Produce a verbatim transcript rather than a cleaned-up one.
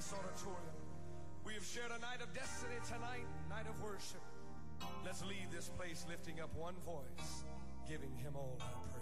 this auditorium. We have shared a night of destiny tonight, night of worship. Let's leave this place lifting up one voice, giving him all our praise.